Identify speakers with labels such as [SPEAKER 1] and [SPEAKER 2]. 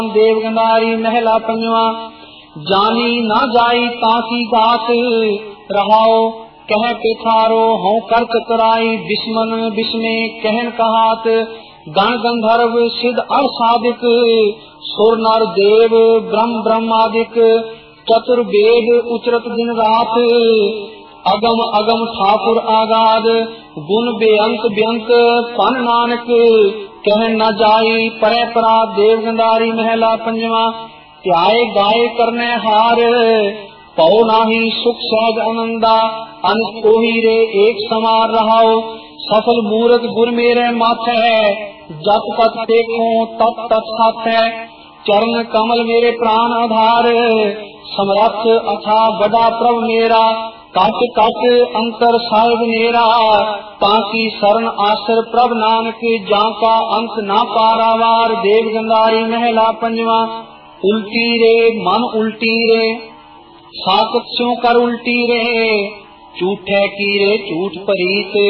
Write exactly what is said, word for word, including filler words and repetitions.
[SPEAKER 1] देव गंधारी महला पंजवा। जानी न जाई ताकी गात रहाओ कह पिथारो हूँ कर चतुराई बिस्मन बिस्मे कहन कहात। गण गंधर्व सिद्ध असादिक सुर नर देव ब्रह्म ब्रह्मादिक चतुर्वेद उचरत दिन रात। अगम अगम ठाकुर आगाद गुण बेअंत बेअंत पन नानक कह न जाई परे परा। देव गंधारी महला पंजवा। त्याए गाये करने हार पौ नाही सुख सहज आनंदा अन कोही रे एक समार रहाओ। सफल मूरत गुर मेरे माथे जत तत देखो तत तत साथ है। चरण कमल मेरे प्राण आधार समरथ अथा बड़ा प्रभ मेरा। कट कट अंतर साहिब मेरा ताकि शरण आश्र प्रभ नानक जाका अंत ना पारावार। देव गंधारी महला पंजवा। उल्टी रे मन उल्टी रे साकत स्यों कर उल्टी रे झूठे की रे झूठ परीत।